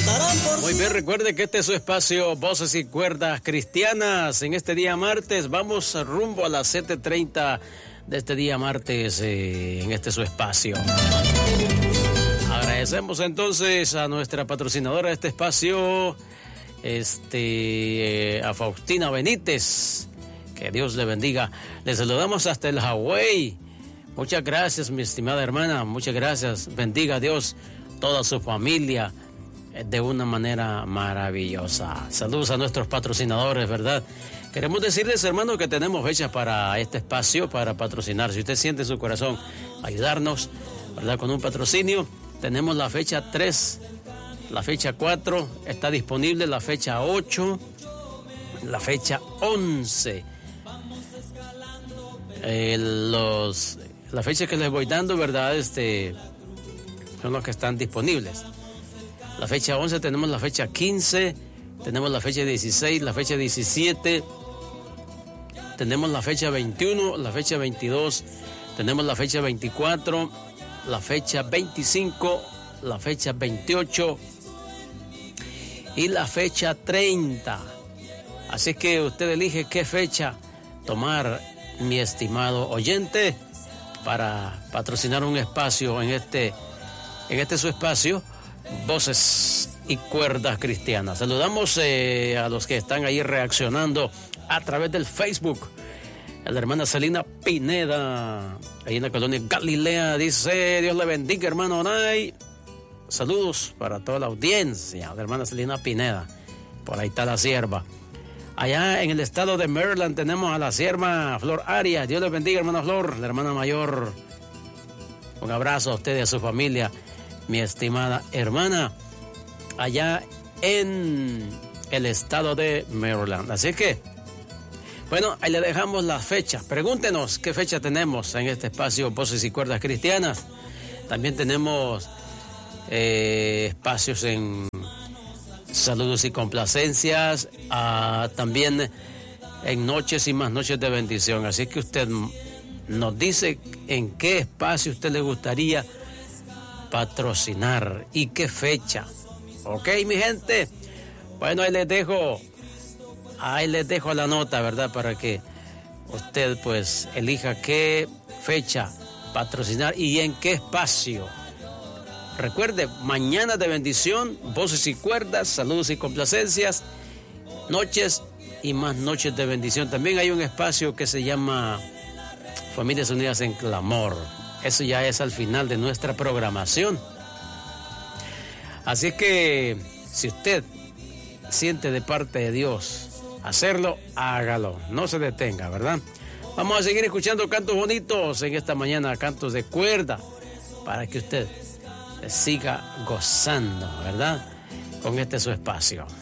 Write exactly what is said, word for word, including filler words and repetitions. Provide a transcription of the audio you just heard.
Muy bien, recuerde que este es su espacio Voces y Cuerdas Cristianas. En este día martes vamos rumbo a las siete treinta de este día martes eh, en este su espacio. Agradecemos entonces a nuestra patrocinadora de este espacio, este, eh, a Faustina Benítez. Que Dios le bendiga. Le saludamos hasta el Hawái. Muchas gracias, mi estimada hermana. Muchas gracias. Bendiga a Dios toda su familia de una manera maravillosa. Saludos a nuestros patrocinadores, ¿verdad? Queremos decirles, hermano, que tenemos fechas para este espacio, para patrocinar. Si usted siente en su corazón ayudarnos, ¿verdad? Con un patrocinio, tenemos la fecha tres, la fecha cuatro, está disponible la fecha ocho, la fecha once. Eh, los, la fecha que les voy dando, ¿verdad? Este, son los que están disponibles. La fecha once, tenemos la fecha quince, tenemos la fecha dieciséis, la fecha diecisiete, tenemos la fecha veintiuno, la fecha veintidós, tenemos la fecha veinticuatro, la fecha veinticinco, la fecha veintiocho y la fecha treinta. Así que usted elige qué fecha tomar, mi estimado oyente, para patrocinar un espacio en este, en este su espacio, Voces y Cuerdas Cristianas. Saludamos eh, a los que están ahí reaccionando a través del Facebook. La hermana Celina Pineda, ahí en la colonia Galilea, dice: Dios le bendiga, hermano Onay. Saludos para toda la audiencia. La hermana Celina Pineda, por ahí está la sierva. Allá en el estado de Maryland tenemos a la sierva Flor Arias. Dios le bendiga, hermana Flor, la hermana mayor. Un abrazo a usted y a su familia, mi estimada hermana, allá en el estado de Maryland. Así que, bueno, ahí le dejamos las fechas. Pregúntenos qué fecha tenemos en este espacio Voces y Cuerdas Cristianas. También tenemos eh, espacios en saludos y complacencias, ah, también en noches y más noches de bendición. Así que usted nos dice en qué espacio usted le gustaría patrocinar y qué fecha. Ok, mi gente. Bueno, ahí les dejo, ahí les dejo la nota, ¿verdad? Para que usted pues elija qué fecha patrocinar y en qué espacio. Recuerde, mañana de bendición, Voces y Cuerdas, saludos y complacencias, noches y más noches de bendición. También hay un espacio que se llama Familias Unidas en Clamor. Eso ya es al final de nuestra programación. Así que si usted siente de parte de Dios hacerlo, hágalo, no se detenga, ¿verdad? Vamos a seguir escuchando cantos bonitos en esta mañana, cantos de cuerda, para que usted siga gozando, ¿verdad? Con este su espacio.